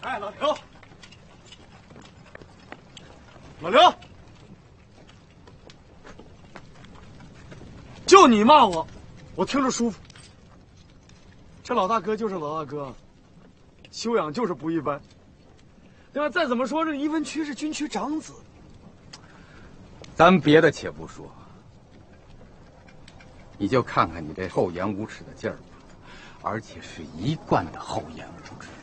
哎，老刘，老刘，就你骂我，我听着舒服。这老大哥就是老大哥，修养就是不一般。对吧？再怎么说，这一文区是军区长子。 咱别的且不说，你就看看你这厚颜无耻的劲儿吧，而且是一贯的厚颜无耻。